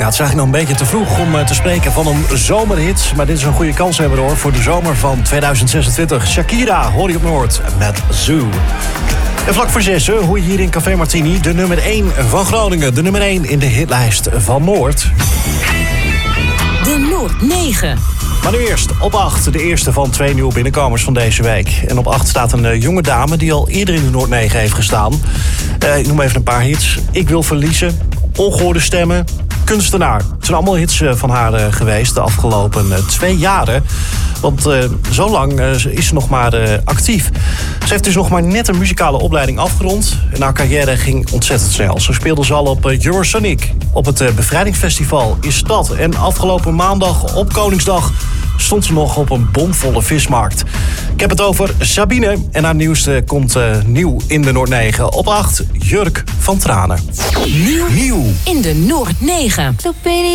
het is eigenlijk nog een beetje te vroeg om te spreken van een zomerhit. Maar dit is een goede kans hebben hoor, voor de zomer van 2026. Shakira, hoor je op Noord, met Zoo. En vlak voor 6 hoor je hier in Café Martini de nummer 1 van Groningen. De nummer 1 in de hitlijst van Noord. De Noord 9. Maar nu eerst op 8, de eerste van 2 nieuwe binnenkomers van deze week. En op 8 staat een jonge dame die al eerder in de Noord 9 heeft gestaan. Ik noem even een paar hits. Ik wil verliezen, Ongehoorde stemmen, Kunstenaar. Het zijn allemaal hits van haar geweest de afgelopen 2 jaren. Want zo lang is ze nog maar actief. Ze heeft dus nog maar net een muzikale opleiding afgerond. En haar carrière ging ontzettend snel. Zo speelde ze al op Eurosonic, op het Bevrijdingsfestival in Stad. En afgelopen maandag op Koningsdag stond ze nog op een bomvolle vismarkt. Ik heb het over Sabine en haar nieuwste komt nieuw in de Noord 9. Op 8, Jurk van Tranen. Nieuw in de Noord 9.